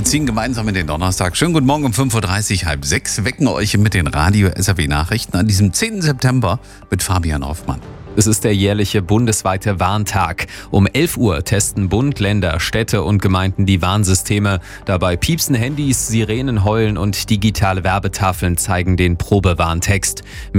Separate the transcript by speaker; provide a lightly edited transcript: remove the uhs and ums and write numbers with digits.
Speaker 1: ziehen gemeinsam in den Donnerstag. Schönen guten Morgen um 5.30 Uhr, halb sechs. Wecken euch mit den Radio-SAW-Nachrichten an diesem 10. September mit Fabian Hoffmann.
Speaker 2: Es ist der jährliche bundesweite Warntag. Um 11 Uhr testen Bund, Länder, Städte und Gemeinden die Warnsysteme. Dabei piepsen Handys, Sirenen heulen und digitale Werbetafeln zeigen den Probewarntext.